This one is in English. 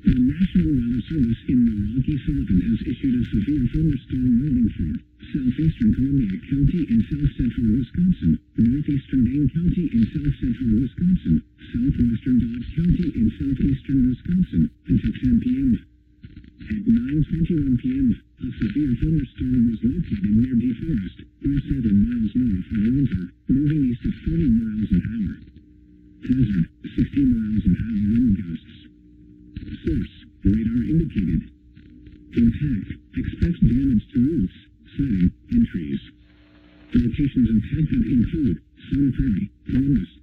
The National Weather Service in Milwaukee Sullivan has issued a severe thunderstorm warning for southeastern Columbia County in south-central Wisconsin, northeastern Dane County in south-central Wisconsin, southwestern Dodge County in southeastern Wisconsin, until 10 p.m. At 9:21 p.m., a severe thunderstorm was located near DeForest, 7 miles north of Windsor, moving east at 40 miles an hour. Hazard, 60 miles an hour wind gusts. Source, radar indicated. Impact, expect damage to roofs, siding, and trees. Locations impacted include Sun Prairie, Columbus,